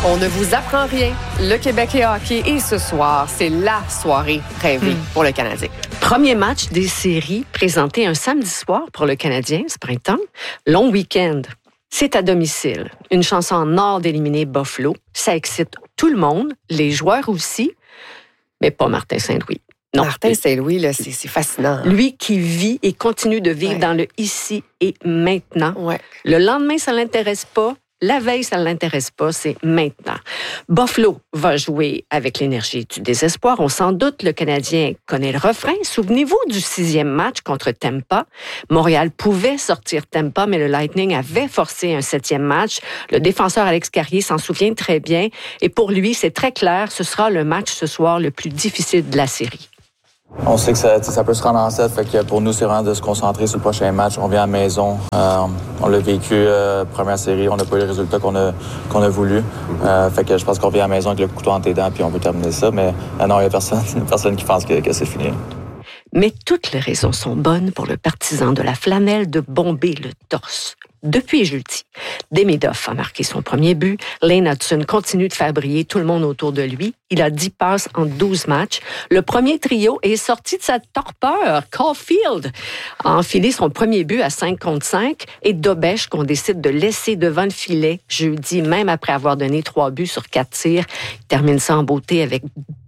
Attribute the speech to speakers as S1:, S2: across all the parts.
S1: On ne vous apprend rien. Le Québec est hockey et ce soir, c'est la soirée rêvée pour le Canadien.
S2: Premier match des séries présenté un samedi soir pour le Canadien ce printemps. Long week-end. C'est à domicile. Une chance en or d'éliminer Buffalo. Ça excite tout le monde, les joueurs aussi, mais pas Martin Saint-Louis.
S1: Non. Martin Saint-Louis, là, c'est fascinant.
S2: Lui qui vit et continue de vivre dans le ici et maintenant.
S1: Ouais.
S2: Le lendemain, ça ne l'intéresse pas. La veille, ça ne l'intéresse pas, c'est maintenant. Buffalo va jouer avec l'énergie du désespoir. On s'en doute, le Canadien connaît le refrain. Souvenez-vous du 6e match contre Tampa. Montréal pouvait sortir Tampa, mais le Lightning avait forcé un 7e match. Le défenseur Alex Carrier s'en souvient très bien. Et pour lui, c'est très clair, ce sera le match ce soir le plus difficile de la série.
S3: On sait que ça peut se rendre en 7, fait que pour nous, c'est vraiment de se concentrer sur le prochain match. On vient à la maison, on l'a vécu, première série, on n'a pas eu le résultat qu'on a voulu. Fait que je pense qu'on vient à la maison avec le couteau entre les dents puis on peut terminer ça, mais non, il n'y a personne qui pense que c'est fini.
S2: Mais toutes les raisons sont bonnes pour le partisan de la flanelle de bomber le torse. Depuis jeudi, Demidov a marqué son premier but. Lane Hudson continue de faire briller tout le monde autour de lui. Il a 10 passes en 12 matchs. Le premier trio est sorti de sa torpeur. Caulfield a enfilé son premier but à 5 contre 5 et Dobèche qu'on décide de laisser devant le filet jeudi, même après avoir donné 3 buts sur 4 tirs. Il termine ça en beauté avec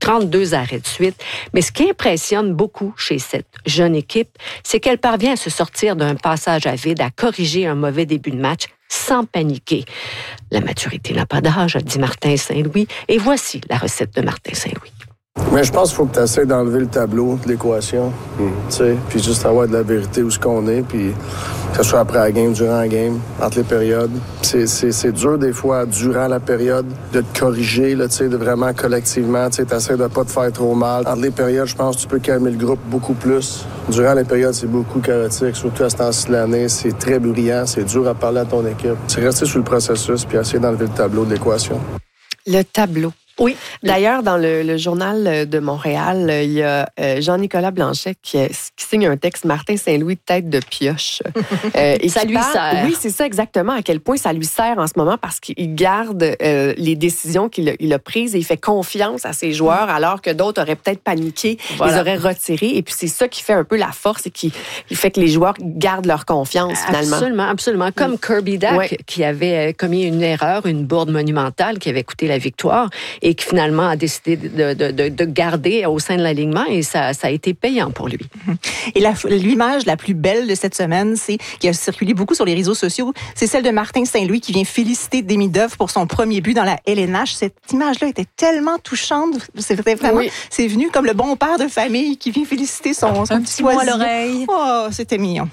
S2: 32 arrêts de suite. Mais ce qui impressionne beaucoup chez cette jeune équipe, c'est qu'elle parvient à se sortir d'un passage à vide, à corriger un mauvais début de match sans paniquer. La maturité n'a pas d'âge, a dit Martin Saint-Louis. Et voici la recette de Martin Saint-Louis.
S4: Mais je pense qu'il faut que tu essaies d'enlever le tableau de l'équation, tu sais, puis juste avoir de la vérité où ce qu'on est, puis que ce soit après la game, durant la game, entre les périodes. C'est dur des fois, durant la période, de te corriger, là, tu sais, de vraiment collectivement, tu sais, t'essaies de pas te faire trop mal. Entre les périodes, je pense que tu peux calmer le groupe beaucoup plus. Durant les périodes, c'est beaucoup chaotique, surtout à ce temps-ci de l'année. C'est très bruyant, c'est dur à parler à ton équipe. C'est rester sur le processus, puis essayer d'enlever le tableau de l'équation.
S1: Le tableau.
S2: Oui.
S1: D'ailleurs, dans le journal de Montréal, il y a Jean-Nicolas Blanchet qui signe un texte Martin Saint-Louis tête de pioche.
S2: Et ça lui sert.
S1: Oui, c'est ça exactement. À quel point ça lui sert en ce moment parce qu'il garde les décisions qu'il a prises et il fait confiance à ses joueurs alors que d'autres auraient peut-être paniqué, ils auraient retiré. Et puis c'est ça qui fait un peu la force et qui fait que les joueurs gardent leur confiance finalement.
S2: Absolument, absolument. Comme Kirby Dach qui avait commis une erreur, une bourde monumentale qui avait coûté la victoire. Et qui finalement a décidé de garder au sein de l'alignement et ça a été payant pour lui.
S5: Et l'image la plus belle de cette semaine, qui a circulé beaucoup sur les réseaux sociaux, c'est celle de Martin Saint-Louis qui vient féliciter Demidov pour son premier but dans la LNH. Cette image-là était tellement touchante. C'était vraiment, c'est venu comme le bon père de famille qui vient féliciter son petit mot à l'oreille. Oh, c'était mignon.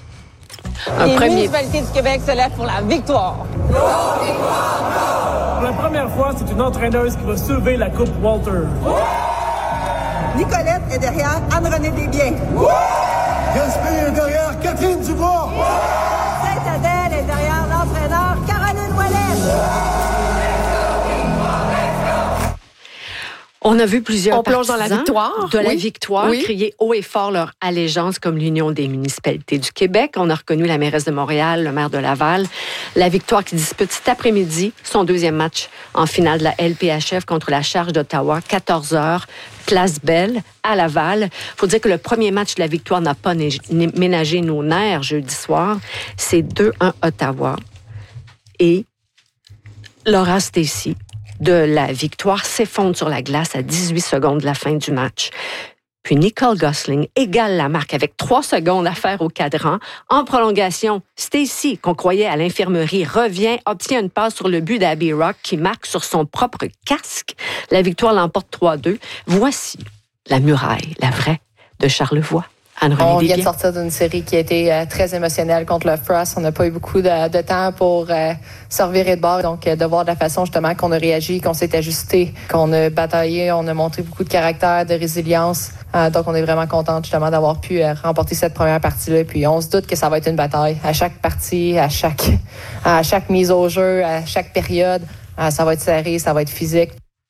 S6: Les municipalités du Québec se lèvent pour la victoire.
S7: Pour la première fois, c'est une entraîneuse qui va soulever la Coupe Walter.
S8: Nicolette est derrière Anne-Renée Desbiens.
S9: Gaspé est derrière Catherine Dubois.
S8: Sainte-Adèle est derrière l'entraîneur Caroline Ouellet.
S2: On a vu plusieurs
S1: partisans
S2: de la victoire crier haut et fort leur allégeance comme l'Union des municipalités du Québec. On a reconnu la mairesse de Montréal, le maire de Laval. La victoire qui dispute cet après-midi son deuxième match en finale de la LPHF contre la Charge d'Ottawa, 14h, Place Belle, à Laval. Il faut dire que le premier match de la victoire n'a pas ménagé nos nerfs jeudi soir. C'est 2-1 Ottawa. Et Laura Stacey de la victoire s'effondre sur la glace à 18 secondes de la fin du match. Puis Nicole Gosling égale la marque avec 3 secondes à faire au cadran. En prolongation, Stacey, qu'on croyait à l'infirmerie, revient, obtient une passe sur le but d'Abby Rock qui marque sur son propre casque. La victoire l'emporte 3-2. Voici la muraille, la vraie, de Charlevoix.
S10: On vient de sortir d'une série qui a été très émotionnelle contre le Frost. On n'a pas eu beaucoup de temps pour se revirer de bord. Donc, de voir de la façon justement qu'on a réagi, qu'on s'est ajusté, qu'on a bataillé, on a montré beaucoup de caractère, de résilience. Donc, on est vraiment contente justement d'avoir pu remporter cette première partie-là. Puis, on se doute que ça va être une bataille. À chaque partie, à chaque mise au jeu, à chaque période, ça va être serré, ça va être physique.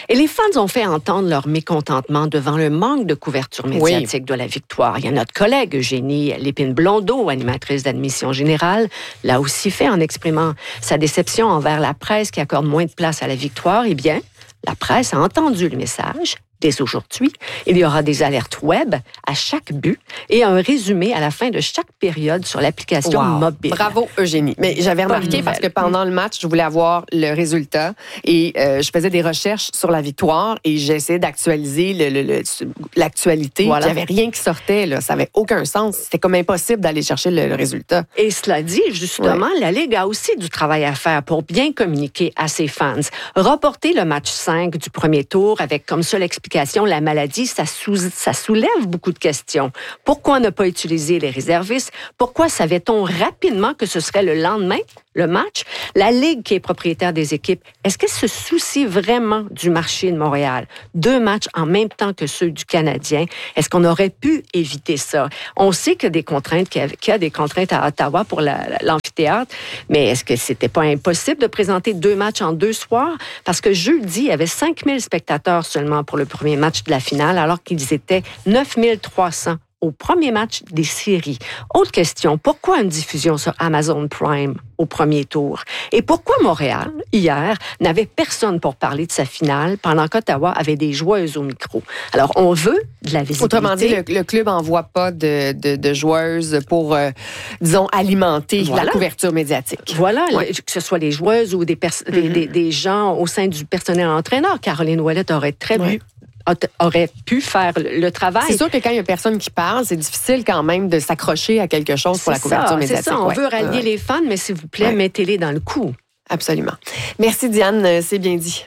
S2: Et les fans ont fait entendre leur mécontentement devant le manque de couverture médiatique de la victoire. Il y a notre collègue Eugénie Lépine-Blondeau, animatrice d'Admission Générale, l'a aussi fait en exprimant sa déception envers la presse qui accorde moins de place à la victoire. Eh bien, la presse a entendu le message. Dès aujourd'hui, il y aura des alertes web à chaque but et un résumé à la fin de chaque période sur l'application mobile.
S1: Bravo, Eugénie. Mais j'avais remarqué parce que pendant le match, je voulais avoir le résultat et je faisais des recherches sur la victoire et j'essayais d'actualiser l'actualité. Il n'y avait rien qui sortait. Là. Ça n'avait aucun sens. C'était comme impossible d'aller chercher le résultat.
S2: Et cela dit, justement, la Ligue a aussi du travail à faire pour bien communiquer à ses fans. Reporter le match 5 du premier tour avec comme seule explication la maladie, ça soulève beaucoup de questions. Pourquoi ne pas utiliser les réservistes? Pourquoi savait-on rapidement que ce serait le lendemain, le match? La Ligue, qui est propriétaire des équipes, est-ce qu'elle se soucie vraiment du marché de Montréal? 2 matchs en même temps que ceux du Canadien. Est-ce qu'on aurait pu éviter ça? On sait qu'il y a des contraintes à Ottawa pour l'amphithéâtre, mais est-ce que c'était pas impossible de présenter 2 matchs en 2 soirs? Parce que jeudi, il y avait 5000 spectateurs seulement pour le premier match de la finale, alors qu'ils étaient 9300 au premier match des séries. Autre question, pourquoi une diffusion sur Amazon Prime au premier tour? Et pourquoi Montréal, hier, n'avait personne pour parler de sa finale pendant qu'Ottawa avait des joueuses au micro? Alors, on veut de la visibilité.
S1: Autrement dit, le club n'envoie pas de joueuses pour, disons, alimenter la couverture médiatique.
S2: Voilà, que ce soit les joueuses ou des gens au sein du personnel entraîneur. Caroline Ouellette aurait pu faire le travail.
S1: C'est sûr que quand il n'y a personne qui parle, c'est difficile quand même de s'accrocher à quelque chose pour la couverture médiatique.
S2: C'est ça, on veut rallier les fans, mais s'il vous plaît, mettez-les dans le coup.
S1: Absolument. Merci Diane, c'est bien dit.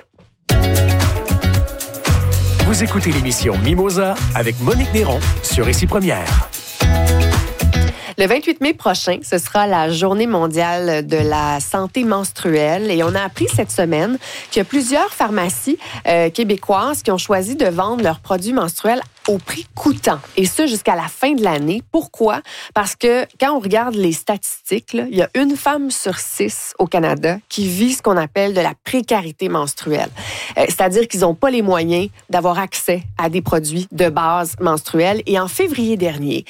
S11: Vous écoutez l'émission Mimosa avec Monique Néron sur Ici Première.
S1: Le 28 mai prochain, ce sera la Journée mondiale de la santé menstruelle et on a appris cette semaine qu'il y a plusieurs pharmacies québécoises qui ont choisi de vendre leurs produits menstruels au prix coûtant. Et ça, jusqu'à la fin de l'année. Pourquoi? Parce que quand on regarde les statistiques, là, il y a 1 femme sur 6 au Canada qui vit ce qu'on appelle de la précarité menstruelle. C'est-à-dire qu'ils n'ont pas les moyens d'avoir accès à des produits de base menstruels. Et en février dernier,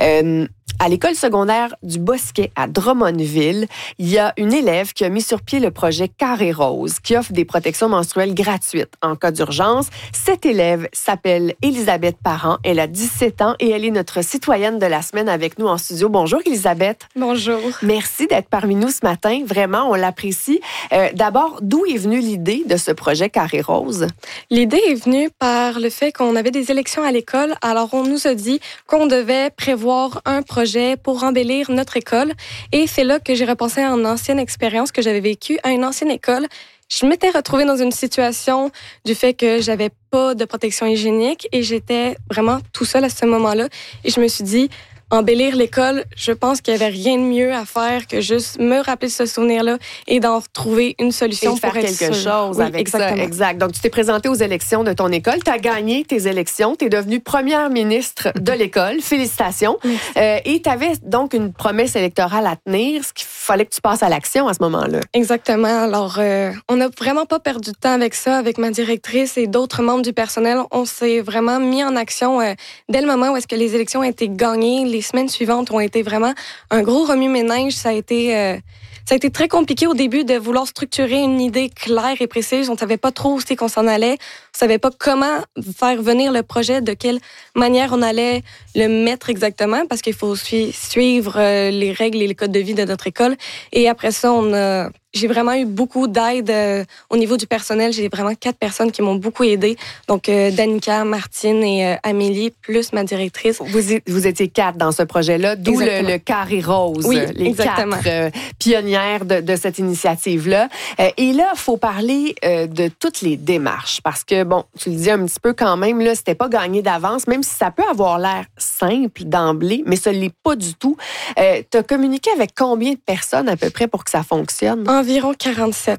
S1: à l'école secondaire du Bosquet à Drummondville, il y a une élève qui a mis sur pied le projet Carré Rose, qui offre des protections menstruelles gratuites en cas d'urgence. Cette élève s'appelle Elisabeth Parent. Elle a 17 ans et elle est notre citoyenne de la semaine avec nous en studio. Bonjour, Elisabeth.
S12: Bonjour.
S1: Merci d'être parmi nous ce matin. Vraiment, on l'apprécie. D'abord, d'où est venue l'idée de ce projet Carré Rose?
S12: L'idée est venue par le fait qu'on avait des élections à l'école. Alors, on nous a dit qu'on devait prévoir un projet pour embellir notre école. Et c'est là que j'ai repensé à une ancienne expérience que j'avais vécue à une ancienne école. Je m'étais retrouvée dans une situation du fait que j'avais pas de protection hygiénique et j'étais vraiment tout seule à ce moment-là. Et je me suis dit, embellir l'école, je pense qu'il n'y avait rien de mieux à faire que juste me rappeler ce souvenir-là et d'en trouver une solution
S1: et pour faire quelque chose avec
S12: exactement.
S1: Ça. Exact. Donc, tu t'es présentée aux élections de ton école. Tu as gagné tes élections. Tu es devenue première ministre de l'école. Félicitations. Et tu avais donc une promesse électorale à tenir, ce qu'il fallait que tu passes à l'action à ce moment-là.
S12: Exactement. Alors, on n'a vraiment pas perdu de temps avec ça, avec ma directrice et d'autres membres du personnel. On s'est vraiment mis en action dès le moment où est-ce que les élections ont été gagnées. Les semaines suivantes ont été vraiment un gros remue-ménage. Ça a été très compliqué au début de vouloir structurer une idée claire et précise. On ne savait pas trop où c'est qu'on s'en allait. On ne savait pas comment faire venir le projet, de quelle manière on allait le mettre exactement, parce qu'il faut suivre les règles et les codes de vie de notre école. Et après ça, j'ai vraiment eu beaucoup d'aide au niveau du personnel. J'ai vraiment 4 personnes qui m'ont beaucoup aidée. Donc, Danica, Martine et Amélie, plus ma directrice.
S1: Vous étiez 4 dans ce projet-là, d'où le Carré Rose.
S12: Oui,
S1: les
S12: exactement.
S1: 4 pionnières de cette initiative-là. Et là, il faut parler de toutes les démarches. Parce que, bon, tu le dis un petit peu quand même, là, c'était pas gagné d'avance, même si ça peut avoir l'air simple d'emblée, mais ça ne l'est pas du tout. Tu as communiqué avec combien de personnes à peu près pour que ça fonctionne?
S12: Environ 47.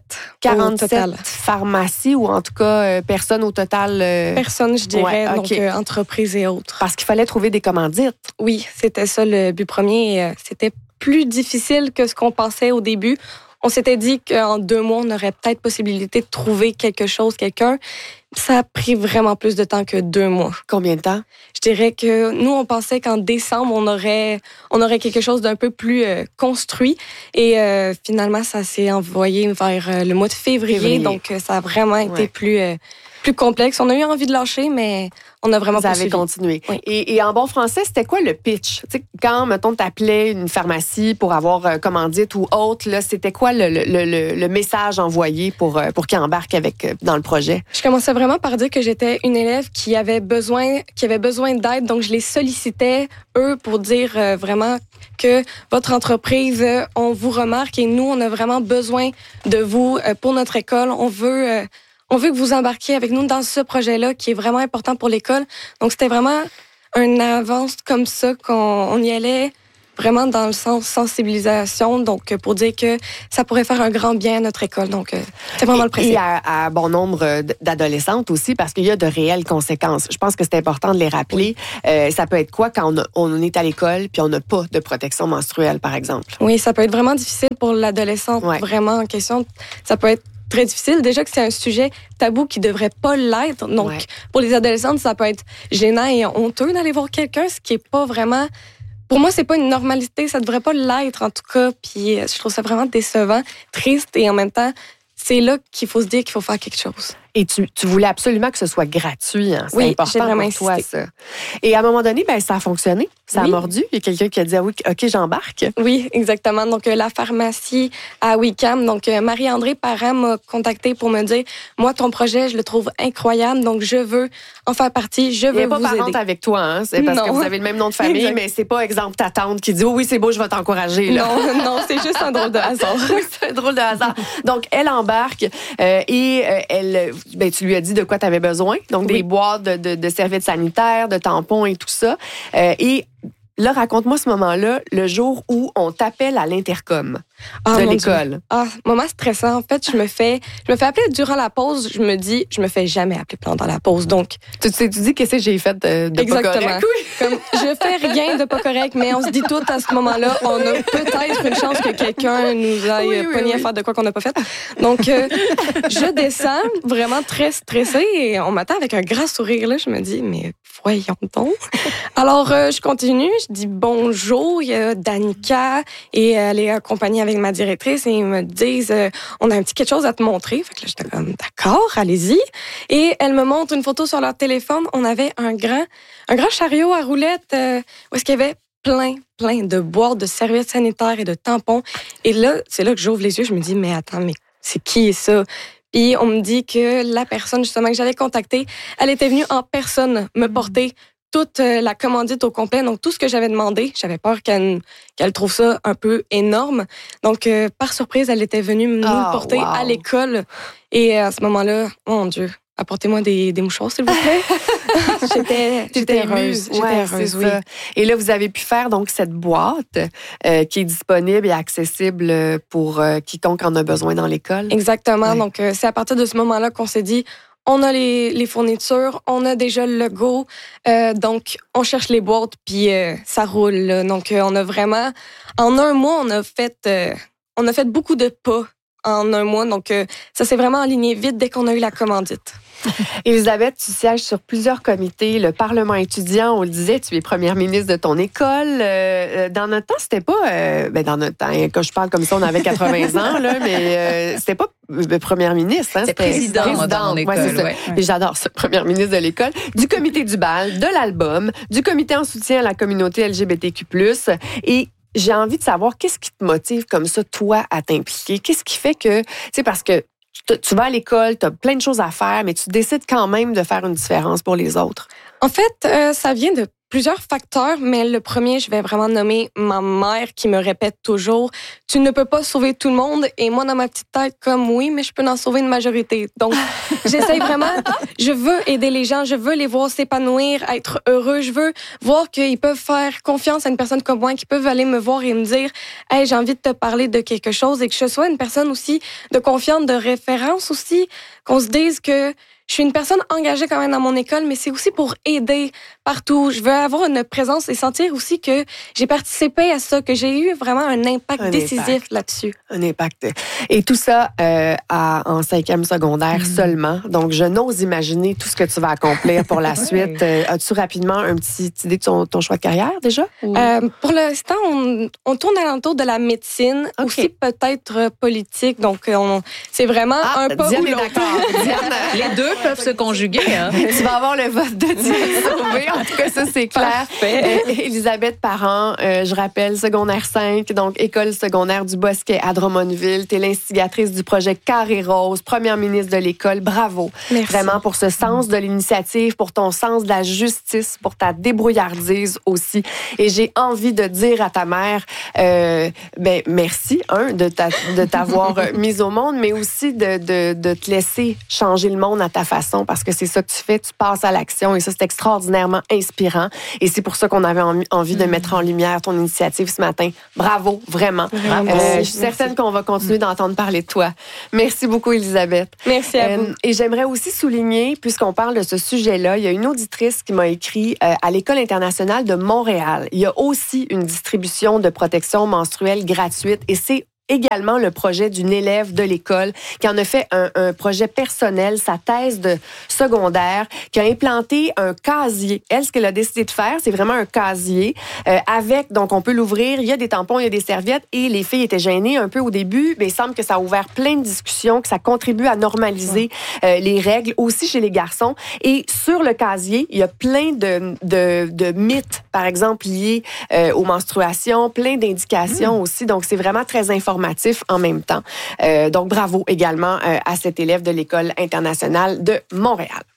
S1: 47 pharmacies ou en tout cas personnes au total?
S12: Personnes, je dirais, donc entreprises et autres.
S1: Parce qu'il fallait trouver des commandites.
S12: Oui, c'était ça le but premier. C'était plus difficile que ce qu'on pensait au début. On s'était dit qu'en 2 mois, on aurait peut-être possibilité de trouver quelque chose, quelqu'un. Ça a pris vraiment plus de temps que 2 mois.
S1: Combien de temps?
S12: Je dirais que nous, on pensait qu'en décembre, on aurait quelque chose d'un peu plus construit. Et finalement, ça s'est envoyé vers le mois de février. Donc, ça a vraiment été plus complexe. On a eu envie de lâcher, mais on a vraiment
S1: poursuivi. Vous avez continué. Oui. Et en bon français, c'était quoi le pitch? Tu sais, quand, mettons, t'appelais une pharmacie pour avoir commandite ou autre, là, c'était quoi le message envoyé pour qu'ils embarquent dans le projet?
S12: Je commençais vraiment par dire que j'étais une élève qui avait besoin d'aide. Donc, je les sollicitais, eux, pour dire vraiment que votre entreprise, on vous remarque et nous, on a vraiment besoin de vous pour notre école. On veut que vous embarquiez avec nous dans ce projet-là qui est vraiment important pour l'école. Donc, c'était vraiment une avance comme ça qu'on y allait vraiment dans le sens sensibilisation, donc pour dire que ça pourrait faire un grand bien à notre école. Donc, c'est vraiment le principe.
S1: Et à bon nombre d'adolescentes aussi, parce qu'il y a de réelles conséquences. Je pense que c'est important de les rappeler. Ça peut être quoi quand on est à l'école puis on n'a pas de protection menstruelle, par exemple?
S12: Oui, ça peut être vraiment difficile pour l'adolescente vraiment en question. Ça peut être très difficile. Déjà que c'est un sujet tabou qui devrait pas l'être. Donc, pour les adolescentes, ça peut être gênant et honteux d'aller voir quelqu'un, ce qui est pas vraiment... Pour moi, c'est pas une normalité. Ça devrait pas l'être, en tout cas. Puis, je trouve ça vraiment décevant, triste et en même temps, c'est là qu'il faut se dire qu'il faut faire quelque chose.
S1: Et tu voulais absolument que ce soit gratuit. Hein? C'est important
S12: j'ai vraiment
S1: pour toi, ça. Et à un moment donné, ça a fonctionné. Ça a mordu. Il y a quelqu'un qui a dit, ah oui, OK, j'embarque.
S12: Oui, exactement. Donc, la pharmacie à Wickham. Donc, Marie-André Parent m'a contactée pour me dire, moi, ton projet, je le trouve incroyable. Donc, je veux en faire partie. Je veux vous aider.
S1: Il n'y a pas parente avec toi, hein? C'est parce que vous avez le même nom de famille, mais c'est pas, exemple, ta tante qui dit, oh oui, c'est beau, je vais t'encourager. Là.
S12: Non, c'est juste un drôle de hasard.
S1: Oui, c'est un drôle de hasard. Donc, elle embarque et elle... tu lui as dit de quoi tu avais besoin. Donc, des boîtes de serviettes sanitaires, de tampons et tout ça. Et là, raconte-moi ce moment-là, le jour où on t'appelle à l'intercom de l'école.
S12: Moment stressant. En fait, je me fais appeler durant la pause. Je me dis, je me fais jamais appeler pendant la pause. Donc,
S1: tu dis qu'est-ce que j'ai fait de pas correct?
S12: Comme, je fais rien de pas correct, mais on se dit tout à ce moment-là, on a peut-être une chance que quelqu'un nous aille pogné à faire de quoi qu'on n'a pas fait. Donc, je descends vraiment très stressée et on m'attend avec un grand sourire. Là, je me dis, mais voyons donc. Alors, je continue. Je dis bonjour. Il y a Danica et elle est accompagnée avec ma directrice et ils me disent on a un petit quelque chose à te montrer. Fait que là, j'étais comme d'accord, allez-y. Et elle me montre une photo sur leur téléphone. On avait un grand chariot à roulettes où est-ce qu'il y avait plein de boîtes de serviettes sanitaires et de tampons. Et là, c'est là que j'ouvre les yeux. Je me dis mais attends, mais c'est qui ça? Puis on me dit que la personne justement que j'avais contactée, elle était venue en personne me porter toute la commandite au complet. Donc, tout ce que j'avais demandé, j'avais peur qu'elle trouve ça un peu énorme. Donc, par surprise, elle était venue nous le porter à l'école. Et à ce moment-là, mon Dieu, apportez-moi des mouchoirs, s'il vous plaît. J'étais heureuse.
S1: Oui. Et là, vous avez pu faire donc cette boîte qui est disponible et accessible pour quiconque en a besoin dans l'école.
S12: Exactement. Ouais. Donc, c'est à partir de ce moment-là qu'on s'est dit, on a les fournitures, on a déjà le logo, donc on cherche les boîtes, puis ça roule. Là. Donc, on a vraiment... En un mois, on a fait beaucoup de pas en un mois. Donc, ça s'est vraiment aligné vite dès qu'on a eu la commandite.
S1: Élisabeth, tu sièges sur plusieurs comités. Le Parlement étudiant, on le disait, tu es première ministre de ton école. Dans notre temps, c'était pas... dans notre temps, quand je parle comme ça, on avait 80 ans, là, mais c'était pas première ministre. Hein,
S13: c'était présidente dans mon école.
S1: C'est ça. Ouais. Et j'adore ça, première ministre de l'école. Du comité du bal, de l'album, du comité en soutien à la communauté LGBTQ+. Et j'ai envie de savoir, qu'est-ce qui te motive comme ça, toi, à t'impliquer? Qu'est-ce qui fait que... Tu sais, parce que tu vas à l'école, tu as plein de choses à faire, mais tu décides quand même de faire une différence pour les autres.
S12: En fait, ça vient de plusieurs facteurs, mais le premier, je vais vraiment nommer ma mère qui me répète toujours « Tu ne peux pas sauver tout le monde » et moi, dans ma petite tête, comme oui, mais je peux en sauver une majorité. Donc, j'essaye vraiment, je veux aider les gens, je veux les voir s'épanouir, être heureux, je veux voir qu'ils peuvent faire confiance à une personne comme moi, qu'ils peuvent aller me voir et me dire « Hey, j'ai envie de te parler de quelque chose » et que je sois une personne aussi de confiance, de référence aussi, qu'on se dise que je suis une personne engagée quand même dans mon école, mais c'est aussi pour aider partout. Je veux avoir une présence et sentir aussi que j'ai participé à ça, que j'ai eu vraiment un impact décisif là-dessus.
S1: Un impact. Et tout ça en 5e secondaire seulement. Donc, je n'ose imaginer tout ce que tu vas accomplir pour la suite. As-tu rapidement une petite idée de ton choix de carrière déjà?
S12: Pour l'instant, on tourne alentour de la médecine, aussi peut-être politique. Donc, c'est vraiment un pas
S1: Diane
S12: ou
S1: est
S12: l'autre.
S1: d'accord.
S13: Les deux peuvent se conjuguer. Hein?
S1: Tu vas avoir le vote de Diane Sauvé. En tout cas, ça, c'est clair. Élisabeth Parent, je rappelle, secondaire 5, donc école secondaire du Bosquet à Drummondville. Tu es l'instigatrice du projet Carré Rose, première ministre de l'école. Bravo.
S12: Merci.
S1: Vraiment pour ce sens de l'initiative, pour ton sens de la justice, pour ta débrouillardise aussi. Et j'ai envie de dire à ta mère, merci, de t'avoir mise au monde, mais aussi de te laisser changer le monde à ta façon, parce que c'est ça que tu fais, tu passes à l'action et ça, c'est extraordinairement inspirant. Et c'est pour ça qu'on avait envie de mettre en lumière ton initiative ce matin. Bravo, vraiment. Je suis certaine qu'on va continuer d'entendre parler de toi. Merci beaucoup, Élisabeth.
S12: Merci à vous.
S1: Et j'aimerais aussi souligner, puisqu'on parle de ce sujet-là, il y a une auditrice qui m'a écrit à l'École internationale de Montréal. Il y a aussi une distribution de protection menstruelle gratuite et c'est également le projet d'une élève de l'école qui en a fait un projet personnel, sa thèse de secondaire, qui a implanté un casier. Elle, ce qu'elle a décidé de faire, c'est vraiment un casier avec, donc on peut l'ouvrir, il y a des tampons, il y a des serviettes et les filles étaient gênées un peu au début, mais il semble que ça a ouvert plein de discussions, que ça contribue à normaliser les règles aussi chez les garçons. Et sur le casier, il y a plein de mythes, par exemple, liés aux menstruations, plein d'indications aussi, donc c'est vraiment très informatif en même temps. Donc, bravo également à cette élève de l'École internationale de Montréal.